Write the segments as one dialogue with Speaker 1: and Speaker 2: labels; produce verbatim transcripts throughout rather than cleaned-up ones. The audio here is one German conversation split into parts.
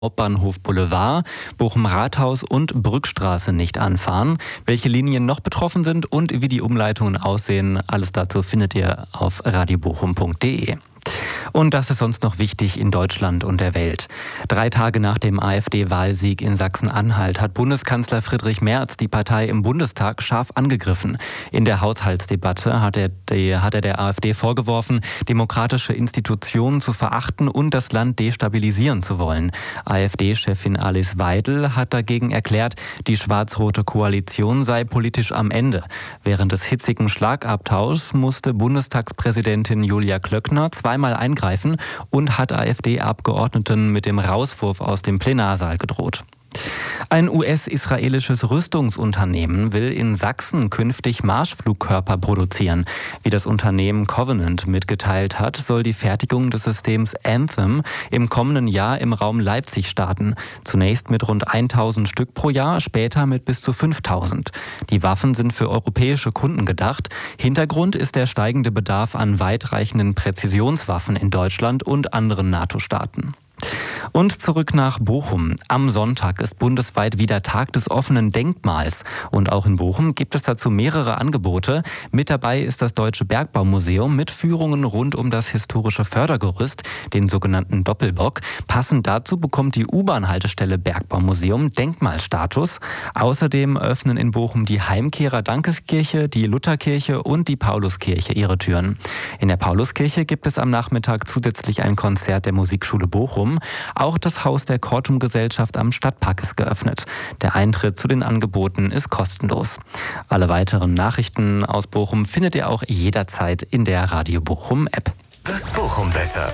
Speaker 1: Hauptbahnhof Boulevard, Bochum-Rathaus und Brückstraße nicht anfahren. Welche Linien noch betroffen sind und wie die Umleitungen aussehen, alles dazu findet ihr auf radiobochum punkt de. Und das ist sonst noch wichtig in Deutschland und der Welt. Drei Tage nach dem AfD-Wahlsieg in Sachsen-Anhalt hat Bundeskanzler Friedrich Merz die Partei im Bundestag scharf angegriffen. In der Haushaltsdebatte hat er, die, hat er der AfD vorgeworfen, demokratische Institutionen zu verachten und das Land destabilisieren zu wollen. AfD-Chefin Alice Weidel hat dagegen erklärt, die schwarz-rote Koalition sei politisch am Ende. Während des hitzigen Schlagabtauschs musste Bundestagspräsidentin Julia Klöckner zweimal eingreifen und hat AfD-Abgeordneten mit dem Rauswurf aus dem Plenarsaal gedroht. Ein U S-israelisches Rüstungsunternehmen will in Sachsen künftig Marschflugkörper produzieren. Wie das Unternehmen Covenant mitgeteilt hat, soll die Fertigung des Systems Anthem im kommenden Jahr im Raum Leipzig starten. Zunächst mit rund tausend Stück pro Jahr, später mit bis zu fünftausend. Die Waffen sind für europäische Kunden gedacht. Hintergrund ist der steigende Bedarf an weitreichenden Präzisionswaffen in Deutschland und anderen NATO-Staaten. Und zurück nach Bochum. Am Sonntag ist bundesweit wieder Tag des offenen Denkmals. Und auch in Bochum gibt es dazu mehrere Angebote. Mit dabei ist das Deutsche Bergbaumuseum mit Führungen rund um das historische Fördergerüst, den sogenannten Doppelbock. Passend dazu bekommt die U-Bahn-Haltestelle Bergbaumuseum Denkmalstatus. Außerdem öffnen in Bochum die Heimkehrer Dankeskirche, die Lutherkirche und die Pauluskirche ihre Türen. In der Pauluskirche gibt es am Nachmittag zusätzlich ein Konzert der Musikschule Bochum. Auch das Haus der Kortum-Gesellschaft am Stadtpark ist geöffnet. Der Eintritt zu den Angeboten ist kostenlos. Alle weiteren Nachrichten aus Bochum findet ihr auch jederzeit in der Radio Bochum App.
Speaker 2: Das Bochum-Wetter.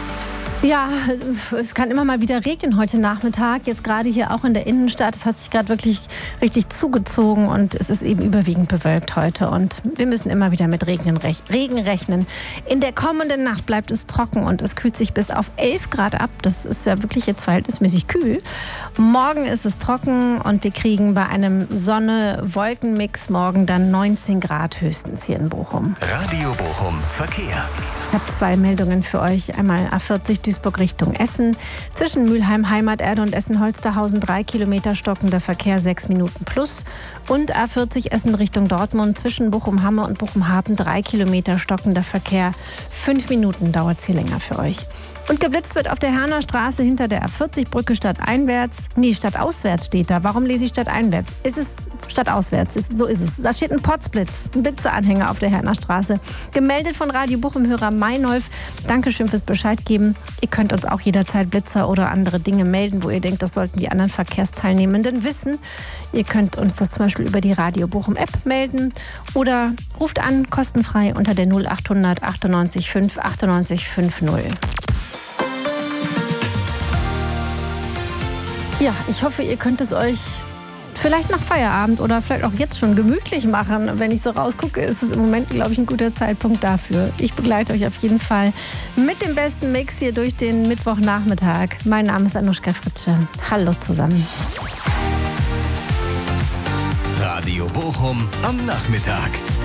Speaker 3: Ja, es kann immer mal wieder regnen heute Nachmittag. Jetzt gerade hier auch in der Innenstadt. Es hat sich gerade wirklich richtig zugezogen und es ist eben überwiegend bewölkt heute. Und wir müssen immer wieder mit Regen rechnen. In der kommenden Nacht bleibt es trocken und es kühlt sich bis auf elf Grad ab. Das ist ja wirklich jetzt verhältnismäßig kühl. Morgen ist es trocken und wir kriegen bei einem Sonne-Wolken-Mix morgen dann neunzehn Grad höchstens hier in Bochum.
Speaker 2: Radio Bochum Verkehr.
Speaker 3: Ich habe zwei Meldungen für euch. Einmal A vierzig Duisburg Richtung Essen. Zwischen Mülheim, Heimaterde und Essen-Holsterhausen drei Kilometer stockender Verkehr, sechs Minuten plus. Und A vierzig Essen Richtung Dortmund zwischen Bochum-Hamme und Bochum-Haben drei Kilometer stockender Verkehr. Fünf Minuten dauert es hier länger für euch. Und geblitzt wird auf der Herner Straße hinter der A vierzig Brücke stadteinwärts. Nee, stadtauswärts steht da. Warum lese ich stadteinwärts? Ist es stadtauswärts? Ist, so ist es. Da steht ein Potzblitz, ein Blitzeanhänger auf der Herner Straße. Gemeldet von Radio Bochum-Hörer Meinolf. Dankeschön fürs Bescheid geben. Ihr könnt uns auch jederzeit Blitzer oder andere Dinge melden, wo ihr denkt, das sollten die anderen Verkehrsteilnehmenden wissen. Ihr könnt uns das zum Beispiel über die Radio Bochum App melden oder ruft an, kostenfrei unter der null achthundert achtundneunzig fünf achtundneunzig fünf null. Ja, ich hoffe, ihr könnt es euch vielleicht nach Feierabend oder vielleicht auch jetzt schon gemütlich machen. Wenn ich so rausgucke, ist es im Moment, glaube ich, ein guter Zeitpunkt dafür. Ich begleite euch auf jeden Fall mit dem besten Mix hier durch den Mittwochnachmittag. Mein Name ist Anuschka Fritsche. Hallo zusammen.
Speaker 2: Radio Bochum am Nachmittag.